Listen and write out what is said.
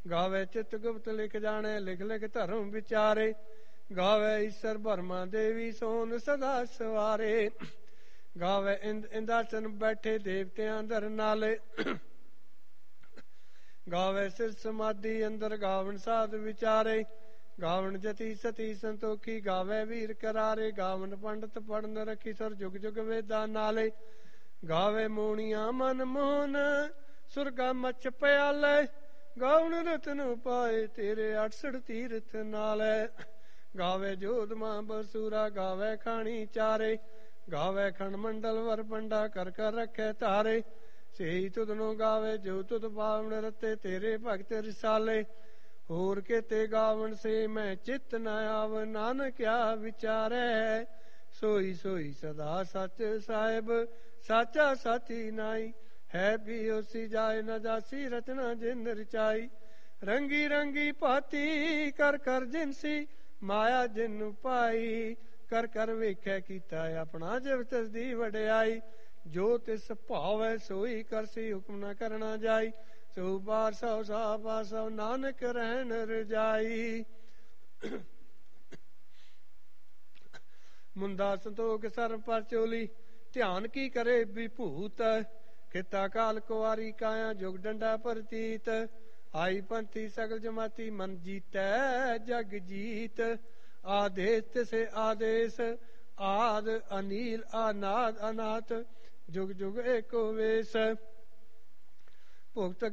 ਗਾਵੇ ਚਿਤ ਗੁਪਤ ਲਿਖ ਜਾਣੇ, ਲਿਖ ਲਿਖ ਧਰਮ ਵਿਚਾਰੇ। ਗਾਵੇ ਈਸ਼ਰ ਬਰਮਾ ਦੇਵੀ ਸੋਨ ਸਦਾ ਸਵਾਰੇ। ਗਾਵੇ ਇੰਦਾਸਨ ਬੈਠੇ ਦੇਵਤਿਆਂ ਅੰਦਰ ਨਾਲੇ। ਗਾਵੇ ਸਿਰ ਸਮਾਧੀ ਅੰਦਰ ਗਾਵਣ ਸਾਧ ਵਿਚਾਰੇ। ਗਾਵਣ ਜਤੀ ਸਤੀ ਸੰਤੋਖੀ, ਗਾਵੇ ਵੀਰ ਕਰਾਰੇ। ਗਾਵਣ ਪੰਡਤ ਪੜਨ ਰੱਖੀ, ਸਰ ਜੁਗ ਜੁਗ ਵੇਦਾਂ ਨਾਲੇ। ਗਾਵੇ ਮੋਣੀਆਂ ਮਨ ਮੋਹਨ, ਸੁਰਗਾ ਮੱਚ ਪਿਆਲੇ। ਗਾਵਣ ਰਤਨ ਪਾਏ ਤੇਰੇ 68 ਤੀਰਥ ਨਾਲੇ। ਗਾਵੇ ਜੋਧਮਾ ਬਸੂਰਾ, ਗਾਵੇ ਖਾਣੀ ਚਾਰੇ। ਗਾਵੇ ਖੰਡ ਮੰਡਲ ਵਰ ਪੰਡਾ, ਕਰ ਕਰ ਰੱਖੇ ਧਾਰੇ। ਸਹੀ ਤੁਧਨੋਂ ਗਾਵੇ ਜੋ ਤੁਧ ਪਾਵਨ ਰਤੇ, ਤੇਰੇ ਭਗਤ ਰਿਸਾਲੇ। ਹੋਰ ਕਿਤੇ ਗਾਵਣ ਸੇ ਮੈਂ ਚਿੱਤ ਨ ਆਵ, ਨਾਨਕਿਆ ਵਿਚਾਰੈ। ਸੋਈ ਸੋਈ ਸਦਾ ਸੱਚ ਸਾਹਿਬ, ਸਾਚਾ ਸਾਚੀ ਨਾਈ। ਹੈ ਵੀ ਹੋਸੀ ਜਾਏ ਨ ਜਾਸੀ, ਰਚਨਾ ਜਿਨ ਰਚਾਈ। ਰੰਗੀ ਰੰਗੀ ਭਾਤੀ ਕਰ ਕਰ ਜਿਨਸੀ, ਮਾਇਆ ਜਿਨ ਪਾਈ। ਕਰ ਕਰ ਵੇਖੈ ਕੀਤਾ ਆਪਣਾ, ਜਿਵ ਤਿਸ ਦੀ ਵਡਿਆਈ। ਜੋ ਤਿਸ ਭਾਵੈ ਸੋਈ ਕਰਸੀ, ਹੁਕਮ ਨ ਕਰਨਾ ਜਾਈ। ਸੋ ਬਾਰ ਸੌ ਸਾ ਪਾਸੋ, ਨਾਨਕ ਰਹਿਣ ਰਜਾਈ। ਮੁੰਦਾ ਸੰਤੋਖ ਸਰਮ ਪਰ ਚੋਲੀ, ਧਿਆਨ ਕੀ ਕਰੇ ਵਿਭੂਤ। ਖਿਤਾ ਕਾਲ ਕੁਆਰੀ ਕਾਇਆ, ਜੁਗ ਡੰਡਾ ਪ੍ਰਤੀਤ। ਆਈ ਪੰਥੀ ਸਗਲ ਜਮਾਤੀ, ਮਨ ਜੀਤੈ ਜਗ ਜੀਤ। ਆਦੇਸ ਤਿਸੇ ਆਦੇਸ, ਆਦ ਅਨੀਲ ਅਨਾਦ ਅਨਾਥ। ਜੁਗ ਜੁਗ ਏਕੋ ਵੇਸ। ਭੁਗਤ